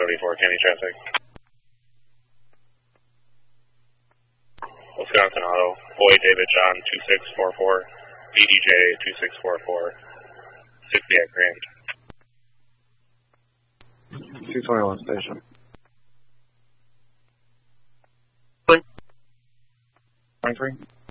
74, County Traffic. Wisconsin Auto, Boyd David John 2644, BDJ 2644, 60 at Grand. 221 station. 23.